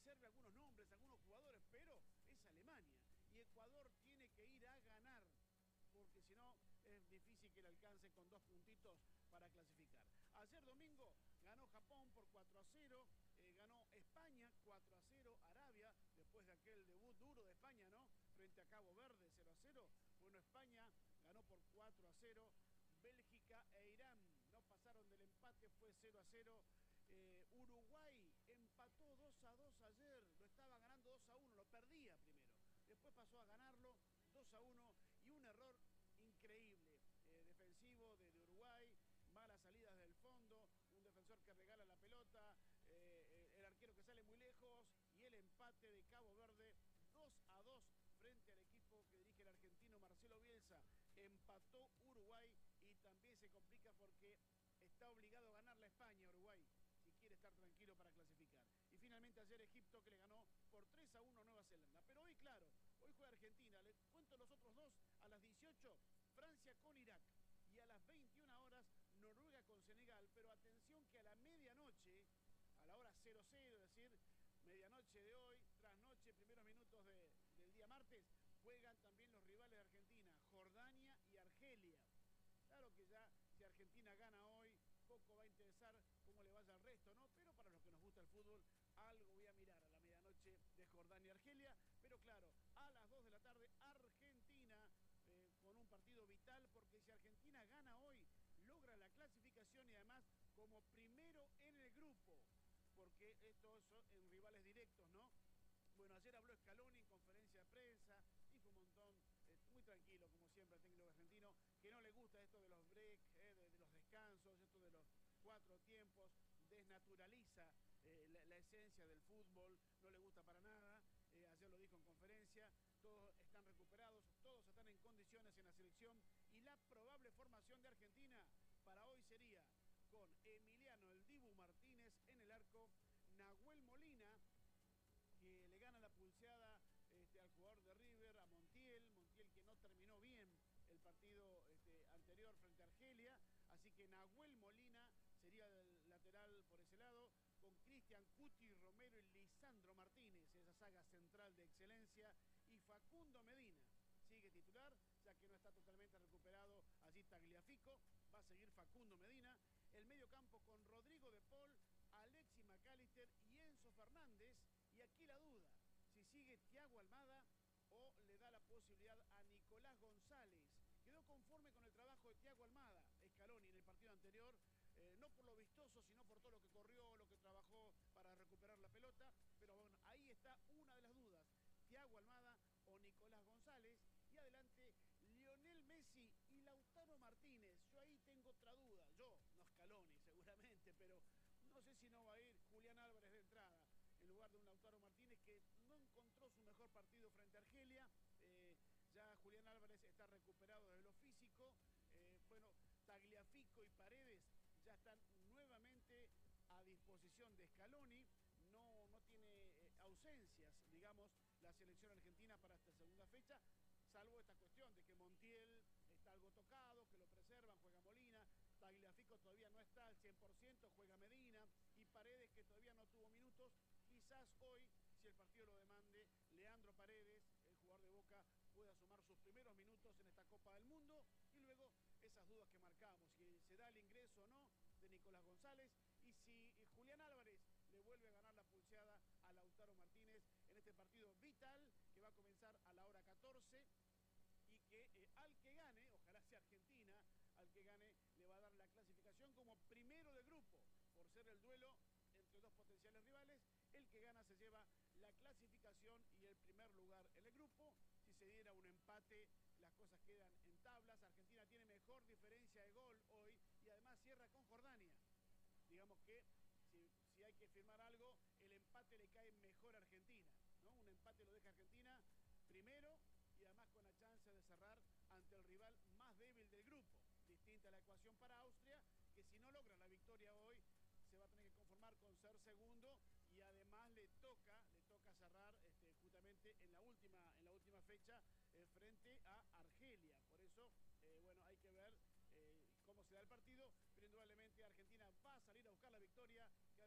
reserve algunos nombres, algunos jugadores, pero es Alemania. Y Ecuador tiene que ir a ganar, porque si no es difícil que le alcance con 2 puntitos para clasificar. Ayer domingo ganó Japón por 4-0, ganó España 4-0, Arabia, después de aquel debut duro de España, ¿no? Frente a Cabo Verde 0-0. Bueno, España ganó por 4-0. Bélgica e Irán no pasaron del empate, fue 0-0. Uruguay empató 2-2 ayer, lo estaba ganando 2-1, lo perdía primero. Después pasó a ganarlo 2-1 y un error increíble defensivo de Uruguay, malas salidas del fondo, un defensor que regala la pelota, el arquero que sale muy lejos y el empate de Cabo Verde 2-2 frente al equipo que dirige el argentino Marcelo Bielsa. Empató Uruguay y también se complica porque está obligado a ganar la España, Uruguay, si quiere estar tranquilo para clasificar. Y finalmente ayer Egipto, que le ganó por 3-1 a Nueva Zelanda. Pero hoy, claro, hoy juega Argentina. Les cuento los otros dos. A las 18, Francia con Irak. Y a las 21 horas, Noruega con Senegal. Pero atención que a la medianoche, a la hora 00, es decir, medianoche de hoy, trasnoche, primeros minutos del día martes, juegan también los rivales de Argentina, Jordania y Argelia. Claro que ya, si Argentina gana hoy, poco va a interesar cómo le vaya al resto, ¿no? Pero para los que nos gusta el fútbol, algo voy a mirar a la medianoche de Jordania y Argelia. Pero claro, a las 2 de la tarde, Argentina, con un partido vital, porque si Argentina gana hoy, logra la clasificación y además como primero en el grupo, porque estos son en rivales directos, ¿no? Bueno, ayer habló Scaloni en conferencia de prensa, dijo un montón, muy tranquilo, como siempre, el técnico argentino, que no le gusta esto de los breaks, de los descansos, esto de los 4 tiempos, desnaturaliza la esencia del fútbol, no le gusta para nada. Ayer lo dijo en conferencia, todos están recuperados, todos están en condiciones en la selección y la probable formación de Argentina para hoy sería con Emiliano El Dibu Martínez en el arco, Nahuel Molina, que le gana la pulseada al jugador de River, a Montiel que no terminó bien el partido anterior frente a Argelia, así que Nahuel Molina sería el lateral por ese lado, con Cristian Cuti Romero y Lisandro Martínez, esa saga central de excelencia, y Facundo Medina sigue titular, ya que no está totalmente recuperado allí Tagliafico, va a seguir Facundo Medina, el medio campo con Rodrigo de Paul, Alexis McAllister y Enzo Fernández, y aquí la duda, si sigue Thiago Almada o le da la posibilidad a Nicolás González. Quedó conforme con el trabajo de Thiago Almada, Scaloni, en el partido anterior, no por lo vistoso, sino por todo lo que corrió, lo que trabajó para recuperar la pelota, pero bueno, ahí está una de las dudas, Thiago Almada o Nicolás González, y adelante Lionel Messi y Lautaro Martínez. Yo ahí tengo otra duda, yo, no Scaloni seguramente, pero no sé si no va a ir Julián Álvarez de entrada en lugar de un Lautaro Martínez que no encontró su mejor partido frente a Argelia. Ya Julián Álvarez está recuperado de lo físico. Bueno, Tagliafico y Paredes ya están nuevamente a disposición de Scaloni. No tiene ausencias, digamos, la selección argentina para esta segunda fecha, salvo esta cuestión de que Montiel está algo tocado, que lo preservan, juega Molina, Tagliafico todavía no está al 100%, juega Medina, y Paredes, que todavía no tuvo minutos. Quizás hoy, si el partido lo demande, Leandro Paredes, el jugador de Boca, pueda sumar sus primeros minutos en esta Copa del Mundo, y luego esas dudas que marcamos, si se da el ingreso o no de Nicolás González, y si Julián Álvarez le vuelve a ganar la pulseada a Lautaro Martínez en este partido vital que va a comenzar a la hora 14 y que al que gane, ojalá sea Argentina, al que gane le va a dar la clasificación como primero de grupo, por ser el duelo entre dos potenciales rivales. El que gana se lleva la clasificación y el primer lugar en el grupo. Si se diera un empate, las cosas quedan en tablas. Argentina tiene mejor diferencia de gol hoy y además cierra con Jordania. Digamos que si hay que firmar algo, el empate le cae mejor a Argentina, ¿no? Un empate lo deja Argentina primero y además con la chance de cerrar ante el rival más débil del grupo. Distinta la ecuación para Austria, que si no logra la victoria hoy, se va a tener que conformar con ser segundo y además le toca cerrar justamente en la última fecha frente a Argelia. Por eso, bueno, hay que ver cómo se da el partido, pero indudablemente Argentina va a salir a buscar la victoria